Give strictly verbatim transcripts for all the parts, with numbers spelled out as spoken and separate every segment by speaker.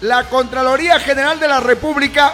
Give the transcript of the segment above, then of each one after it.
Speaker 1: la Contraloría General de la República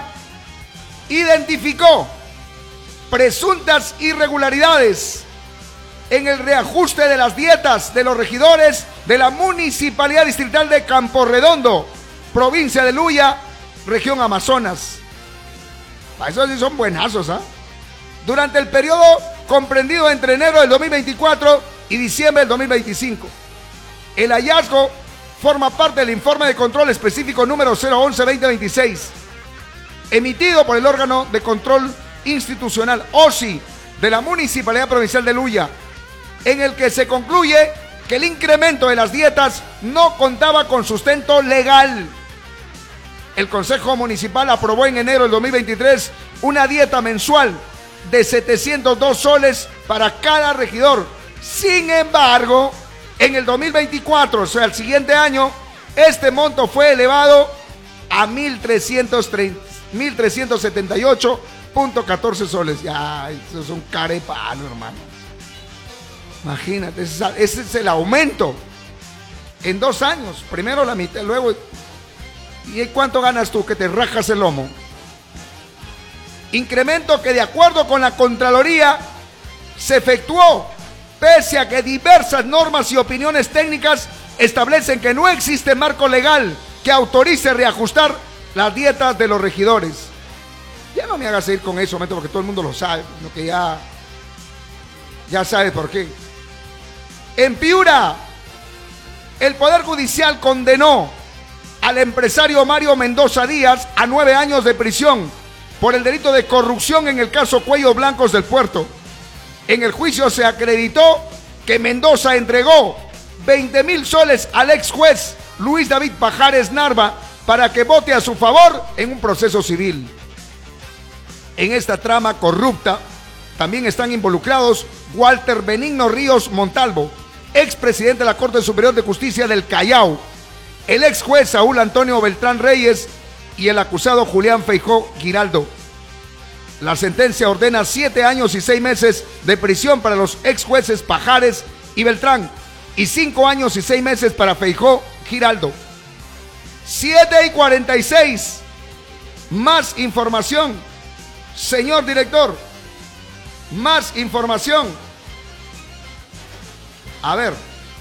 Speaker 1: identificó presuntas irregularidades en el reajuste de las dietas de los regidores de la Municipalidad Distrital de Campo Redondo, provincia de Luya, región Amazonas. Para eso sí son buenazos, ¿ah? ¿eh? Durante el periodo comprendido entre enero del dos mil veinticuatro y diciembre del dos mil veinticinco. El hallazgo forma parte del informe de control específico número cero once guión veinte veintiséis, emitido por el órgano de control institucional O S I de la Municipalidad Provincial de Luya, en el que se concluye que el incremento de las dietas no contaba con sustento legal. El Consejo Municipal aprobó en enero del dos mil veintitrés una dieta mensual de setecientos dos soles para cada regidor. Sin embargo, en el dos mil veinticuatro, o sea, el siguiente año, este monto fue elevado a mil trescientos setenta y ocho punto catorce soles. Ya, eso es un carepalo, hermano. Imagínate, ese es el aumento en dos años. Primero la mitad, luego... ¿Y cuánto ganas tú que te rajas el lomo? Incremento que, de acuerdo con la Contraloría, se efectuó pese a que diversas normas y opiniones técnicas establecen que no existe marco legal que autorice reajustar las dietas de los regidores. Ya no me hagas ir con eso, porque todo el mundo lo sabe, lo que ya, ya sabe por qué. En Piura, el Poder Judicial condenó al empresario Mario Mendoza Díaz a nueve años de prisión por el delito de corrupción en el caso Cuellos Blancos del Puerto. En el juicio se acreditó que Mendoza entregó veinte mil soles al ex juez Luis David Pajares Narva para que vote a su favor en un proceso civil. En esta trama corrupta también están involucrados Walter Benigno Ríos Montalvo, expresidente de la Corte Superior de Justicia del Callao, el ex juez Saúl Antonio Beltrán Reyes y el acusado Julián Feijó Giraldo. La sentencia ordena siete años y seis meses de prisión para los ex jueces Pajares y Beltrán y cinco años y seis meses para Feijó Giraldo. siete y cuarenta y seis. Más información, señor director. Más información. A ver.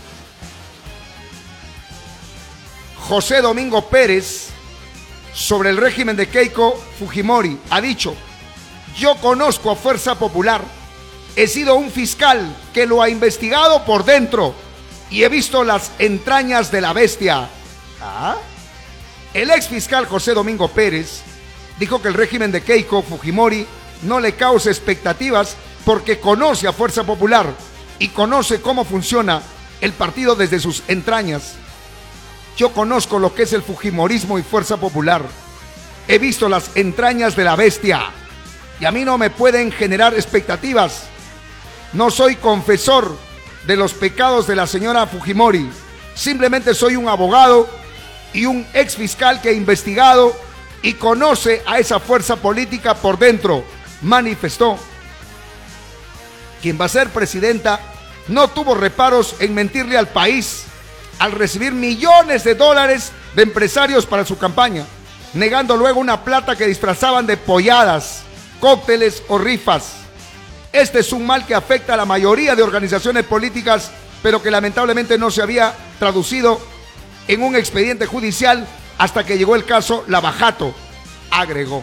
Speaker 1: José Domingo Pérez, sobre el régimen de Keiko Fujimori, ha dicho: yo conozco a Fuerza Popular, he sido un fiscal que lo ha investigado por dentro y he visto las entrañas de la bestia. ¿Ah? El ex fiscal José Domingo Pérez dijo que el régimen de Keiko Fujimori no le causa expectativas porque conoce a Fuerza Popular y conoce cómo funciona el partido desde sus entrañas. Yo conozco lo que es el fujimorismo y Fuerza Popular. He visto las entrañas de la bestia y a mí no me pueden generar expectativas. No soy confesor de los pecados de la señora Fujimori. Simplemente soy un abogado y un ex fiscal que ha investigado y conoce a esa fuerza política por dentro, manifestó. Quien va a ser presidenta no tuvo reparos en mentirle al país al recibir millones de dólares de empresarios para su campaña, negando luego una plata que disfrazaban de polladas, cócteles o rifas. Este es un mal que afecta a la mayoría de organizaciones políticas, pero que lamentablemente no se había traducido en un expediente judicial hasta que llegó el caso Lavajato, agregó.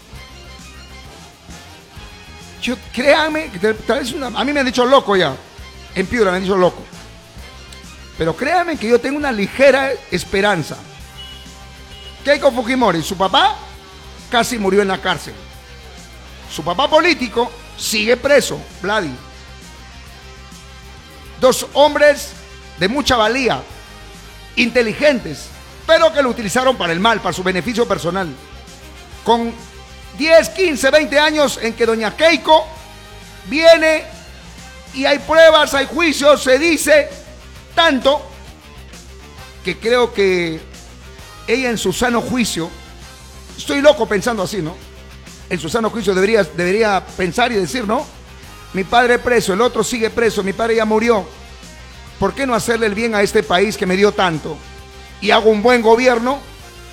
Speaker 1: Yo, créanme, una, a mí me han dicho loco ya, en Piura me han dicho loco, pero créanme que yo tengo una ligera esperanza. Keiko Fujimori, su papá casi murió en la cárcel. Su papá político sigue preso, Vladi. Dos hombres de mucha valía, inteligentes, pero que lo utilizaron para el mal, para su beneficio personal. Con diez, quince, veinte años en que doña Keiko viene y hay pruebas, hay juicios, se dice tanto que creo que ella en su sano juicio, estoy loco pensando así, ¿no? En su sano juicio debería, debería pensar y decir, ¿no? Mi padre preso, el otro sigue preso, mi padre ya murió. ¿Por qué no hacerle el bien a este país que me dio tanto? Y hago un buen gobierno